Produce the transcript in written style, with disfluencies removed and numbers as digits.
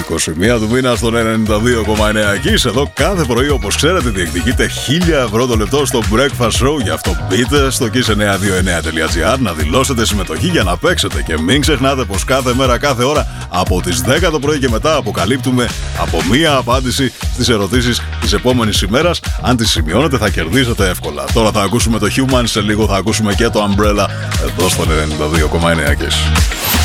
21 του μήνα στον 92,9 εκεί. Εδώ κάθε πρωί, όπως ξέρετε, διεκδικείτε 1.000 ευρώ το λεπτό στο Breakfast Show. Γι' αυτό μπείτε στο kiss929.gr να δηλώσετε συμμετοχή για να παίξετε. Και μην ξεχνάτε πως κάθε μέρα, κάθε ώρα από τις 10 το πρωί και μετά αποκαλύπτουμε από μία απάντηση στις ερωτήσεις της επόμενης ημέρας. Αν τις σημειώνετε, θα κερδίσετε εύκολα. Τώρα θα ακούσουμε το Human, σε λίγο θα ακούσουμε και το Umbrella εδώ στον 92,9 Kiss.